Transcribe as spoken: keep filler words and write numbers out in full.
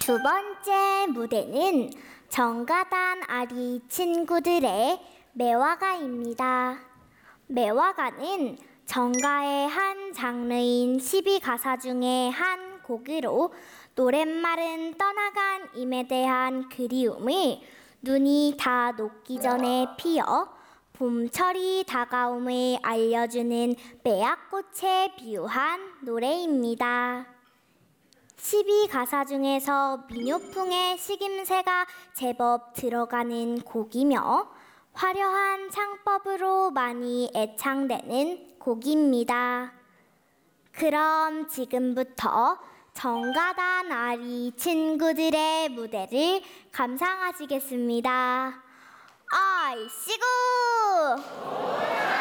두 번째 무대는 정가단 아리 친구들의 매화가입니다. 매화가는 정가의 한 장르인 십이 가사 중에 한 곡으로 노랫말은 떠나간 임에 대한 그리움을 눈이 다 녹기 전에 피어 봄철이 다가옴을 알려주는 매화꽃에 비유한 노래입니다. 십이 가사 중에서 민요풍의 식임새가 제법 들어가는 곡이며 화려한 창법으로 많이 애창되는 곡입니다. 그럼 지금부터 정가단 아리 친구들의 무대를 감상하시겠습니다. 아이씨구!